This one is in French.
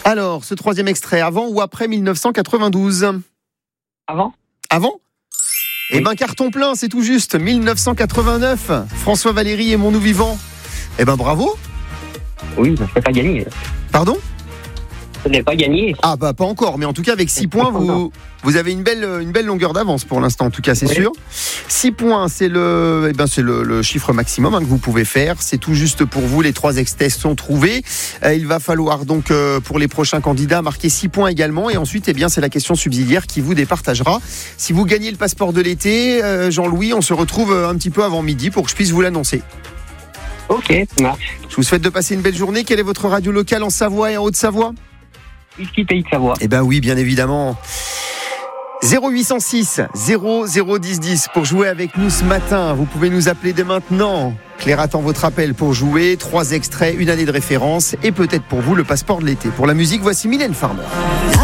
Alors, ce troisième extrait, avant ou après 1992 ? Avant ? Avant ? Oui. Eh ben, carton plein, c'est tout juste. 1989. François Valéry et Mon Nous Vivant. Eh ben, bravo. Oui, je n'ai pas gagné. Pardon ? Je n'ai pas gagné. Ah, bah, pas encore. Mais en tout cas, avec 6 points, vous avez une belle longueur d'avance pour l'instant. En tout cas, c'est sûr. 6 points, c'est le chiffre maximum que vous pouvez faire. C'est tout juste pour vous. Les 3 extraits sont trouvés. Il va falloir donc, pour les prochains candidats, marquer 6 points également. Et ensuite, c'est la question subsidiaire qui vous départagera. Si vous gagnez le passeport de l'été, Jean-Louis, on se retrouve un petit peu avant midi pour que je puisse vous l'annoncer. Ok, ça marche. Je vous souhaite de passer une belle journée. Quelle est votre radio locale en Savoie et en Haute-Savoie ? Whisky Pays de Savoie. Eh ben oui, bien évidemment. 0806 0010 10 pour jouer avec nous ce matin. Vous pouvez nous appeler dès maintenant. Claire attend votre appel pour jouer. 3 extraits, une année de référence et peut-être pour vous le passeport de l'été. Pour la musique, voici Mylène Farmer.